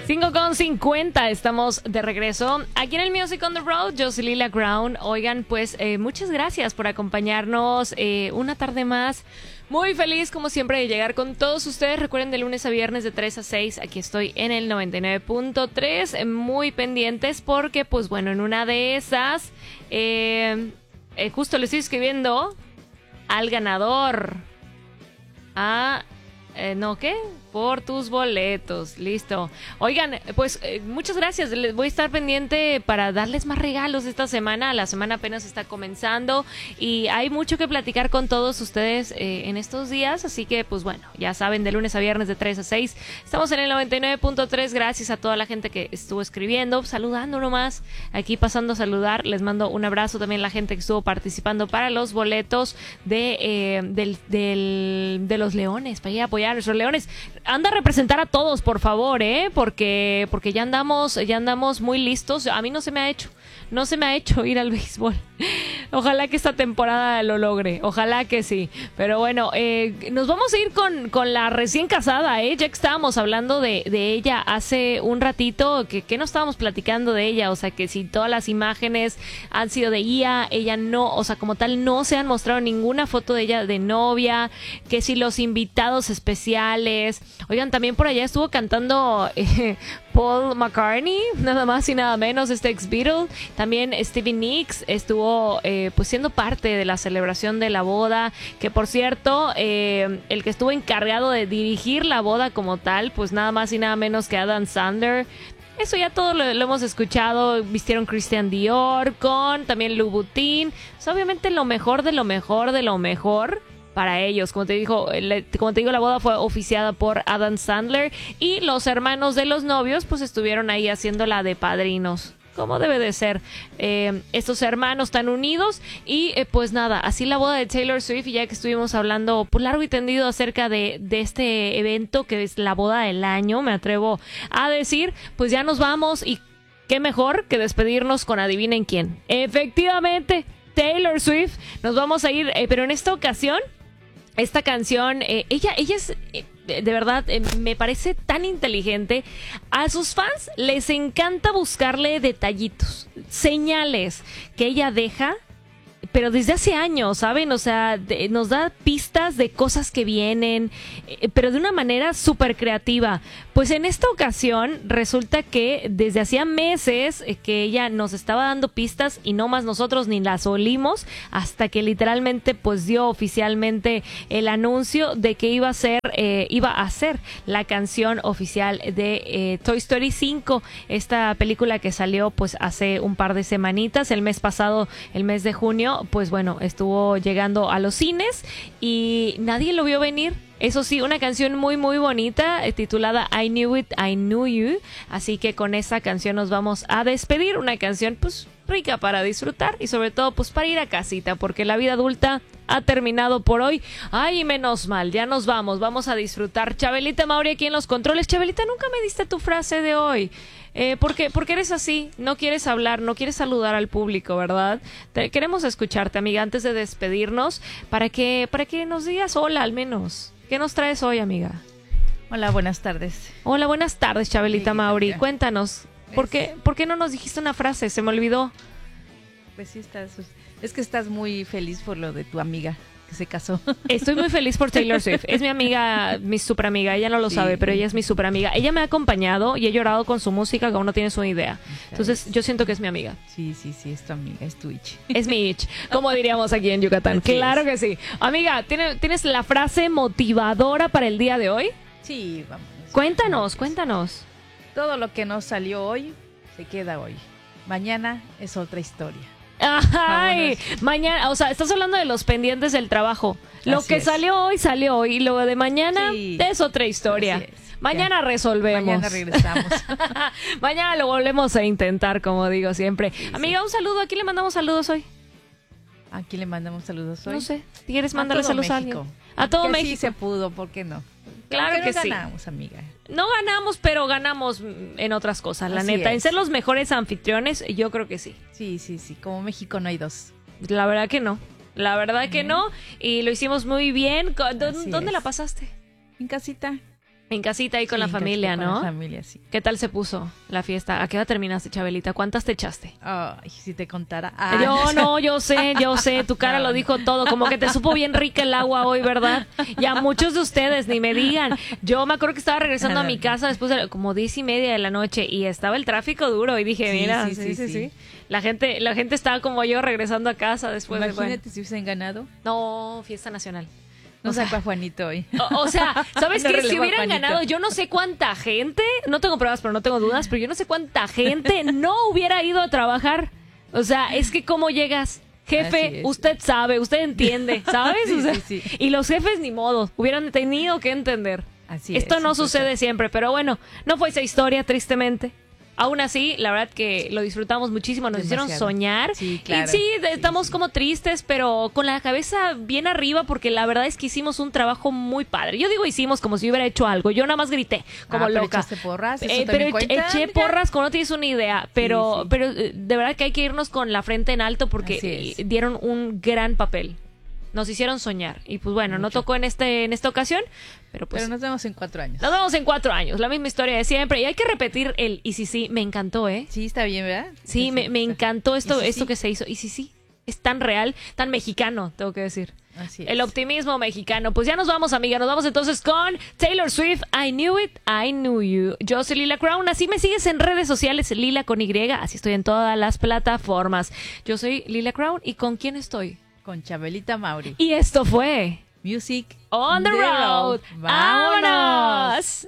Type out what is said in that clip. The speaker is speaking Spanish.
5:50, estamos de regreso aquí en el Music on the Road. Yo soy Lila Crown. Oigan, pues muchas gracias por acompañarnos una tarde más. Muy feliz, como siempre, de llegar con todos ustedes. Recuerden, de lunes a viernes de 3 a 6, aquí estoy en el 99.3. Muy pendientes porque, pues bueno, en una de esas, justo le estoy escribiendo al ganador. ¿Qué? Por tus boletos, listo. Oigan, pues muchas gracias. Les voy a estar pendiente para darles más regalos esta semana. La semana apenas está comenzando y hay mucho que platicar con todos ustedes en estos días. Así que, pues bueno, ya saben, de lunes a viernes de 3 a 6. Estamos en el 99.3. Gracias a toda la gente que estuvo escribiendo, saludando nomás. Aquí pasando a saludar. Les mando un abrazo también a la gente que estuvo participando para los boletos de los Leones, para ir a apoyar a nuestros Leones. Anda a representar a todos, por favor, porque ya andamos muy listos. A mí no se me ha hecho ir al béisbol. Ojalá que esta temporada lo logre, ojalá que sí. Pero bueno, nos vamos a ir con la recién casada, ya que estábamos hablando de ella hace un ratito, que no estábamos platicando de ella, o sea, que si todas las imágenes han sido de ella no, o sea, como tal, no se han mostrado ninguna foto de ella de novia, que si los invitados especiales. Oigan, también por allá estuvo cantando Paul McCartney, nada más y nada menos, ex-Beatle. También Stevie Nicks estuvo pues siendo parte de la celebración de la boda, que por cierto, el que estuvo encargado de dirigir la boda como tal, pues nada más y nada menos que Adam Sandler. Eso ya todo lo hemos escuchado. Vistieron Christian Dior con también Louboutin. O sea, obviamente lo mejor de lo mejor de lo mejor para ellos. Como te digo, la boda fue oficiada por Adam Sandler y los hermanos de los novios pues estuvieron ahí haciéndola de padrinos, como debe de ser, estos hermanos tan unidos. Y pues nada, así la boda de Taylor Swift. Y ya que estuvimos hablando por largo y tendido acerca de este evento que es la boda del año, me atrevo a decir, pues ya nos vamos, y qué mejor que despedirnos con adivinen quién. Efectivamente, Taylor Swift. Nos vamos a ir, pero en esta ocasión, esta canción, ella es, de verdad, me parece tan inteligente. A sus fans les encanta buscarle detallitos, señales que ella deja, pero desde hace años, ¿saben? O sea, nos da pistas de cosas que vienen, pero de una manera súper creativa. Pues en esta ocasión resulta que desde hacía meses que ella nos estaba dando pistas y no más nosotros ni las olimos, hasta que literalmente pues dio oficialmente el anuncio de que iba a ser la canción oficial de Toy Story 5, esta película que salió pues hace un par de semanitas, el mes pasado, el mes de junio. Pues bueno, estuvo llegando a los cines y nadie lo vio venir. Eso sí, una canción muy muy bonita, titulada I Knew It, I Knew You. Así que con esa canción nos vamos a despedir. Una canción pues rica para disfrutar y sobre todo pues para ir a casita, porque la vida adulta ha terminado por hoy. Ay, menos mal, ya nos vamos a disfrutar. Chabelita Mauri aquí en los controles. Chabelita, nunca me diste tu frase de hoy. ¿Por qué eres así? No quieres hablar, no quieres saludar al público, ¿verdad? Queremos escucharte, amiga, antes de despedirnos, para que nos digas hola al menos. ¿Qué nos traes hoy, amiga? Hola, buenas tardes. Hola, buenas tardes, Chabelita Mauri. Cuéntanos, ¿por qué no nos dijiste una frase? Se me olvidó. Pues sí, es que estás muy feliz por lo de tu amiga que se casó. Estoy muy feliz por Taylor Swift. Es mi amiga, mi super amiga. Ella no lo sabe, pero ella es mi super amiga. Ella me ha acompañado y he llorado con su música que aún no tienes una idea. Entonces yo siento que es mi amiga. Sí, es tu amiga, es tu itch. Es mi itch, como diríamos aquí en Yucatán. Claro que sí. Amiga, ¿tienes la frase motivadora para el día de hoy? Sí, vamos. Cuéntanos. Todo lo que no salió hoy, se queda hoy. Mañana es otra historia. Ay, mañana, o sea, estás hablando de los pendientes del trabajo. Lo que salió hoy y lo de mañana es otra historia. Mañana resolvemos. Mañana regresamos. Mañana lo volvemos a intentar, como digo siempre. Amiga, un saludo. ¿A quién le mandamos saludos hoy? ¿A quién le mandamos saludos hoy? No sé. ¿Quieres mandarle saludos a alguien? A todo México. Sí se pudo, ¿por qué no? Claro que sí. No ganamos, amiga. No ganamos, pero ganamos en otras cosas, la neta. En ser los mejores anfitriones, yo creo que sí. Sí. Como México no hay dos. La verdad que no. Y lo hicimos muy bien. ¿Dónde la pasaste? En casita. En casita ahí con Sí, la en familia, casita ¿no? Con la familia, sí. ¿Qué tal se puso la fiesta? ¿A qué hora terminaste, Chabelita? ¿Cuántas te echaste? Ay, si te contara. Yo sé, tu cara lo dijo todo, como que te supo bien rica el agua hoy, ¿verdad? Y a muchos de ustedes, ni me digan. Yo me acuerdo que estaba regresando a mi casa después de como 10:30 de la noche y estaba el tráfico duro y dije, Sí, mira, sí. La gente estaba como yo regresando a casa después Imagínate de... si hubiesen ganado. No, fiesta nacional. No sacó a Juanito hoy. O sea, ¿sabes No qué? Si relevó a hubieran Juanito. ganado, yo no sé cuánta gente, no tengo pruebas, pero no tengo dudas, pero yo no sé cuánta gente no hubiera ido a trabajar. O sea, es que cómo llegas, Así jefe, es. usted sabe, usted entiende, ¿sabes? Sí, O sea, sí. Y los jefes ni modo, hubieran tenido que entender. Así Esto es, no entonces- sucede siempre, pero bueno, no fue esa historia, tristemente. Aún así, la verdad que lo disfrutamos muchísimo, nos hicieron Demasiado. soñar. Sí, claro. Y sí, Sí, estamos sí. como tristes, pero con la cabeza bien arriba, porque la verdad es que hicimos un trabajo muy padre. Yo digo hicimos como si hubiera hecho algo. Yo nada más grité, como pero loca. echaste porras, eso Pero también cuenta, eché amiga. porras como no tienes una idea. Pero, sí. pero de verdad que hay que irnos con la frente en alto porque Así es. dieron un gran papel. Nos hicieron soñar. Y pues bueno, no Mucho. tocó en esta ocasión, pero pues Pero nos vemos en 4 años. nos vemos en 4 años, la misma historia de siempre. Y hay que repetir el y sí, me encantó, ¿eh? Sí, está bien, ¿verdad? Sí, me está. encantó esto, Y sí, esto sí. que se hizo. Y sí, es tan real, tan mexicano, tengo que decir. Así es. El optimismo mexicano. Pues ya nos vamos, amiga. Nos vamos entonces con Taylor Swift. I knew it, I knew you. Yo soy Lila Crown. Así me sigues en redes sociales, Lila con Y. Así estoy en todas las plataformas. Yo soy Lila Crown. ¿Y con quién estoy? Con Chabelita Mauri. Y esto fue Music On the Road. ¡Vámonos! ¡Vámonos!